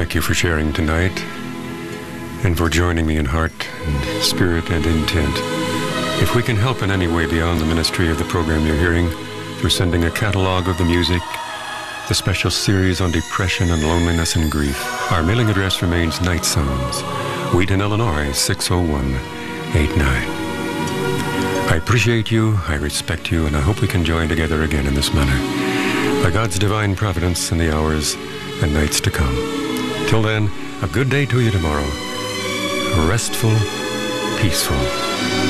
Thank you for sharing tonight and for joining me in heart and spirit and intent. If we can help in any way beyond the ministry of the program you're hearing, through sending a catalog of the music, the special series on depression and loneliness and grief, our mailing address remains Night Sounds, Wheaton, Illinois, 60189. I appreciate you, I respect you, and I hope we can join together again in this manner, by God's divine providence in the hours and nights to come. Till then, a good day to you tomorrow. Restful, peaceful.